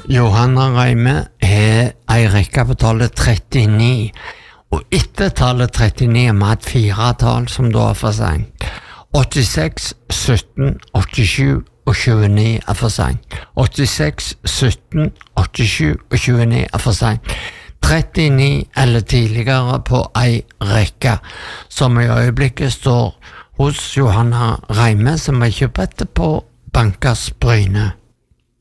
Johanna Reime ei rekke på tallet 39, og etter tallet 39 vi hatt 4 tall som da for sent. 86, 17, 87 og 29 for sent. 86, 17, 87 og 29 for sent. 39 eller tidligere på ei rekke, som i øyeblikket står hos Johanna Reime, som er kjøpt på Bankers Bryne.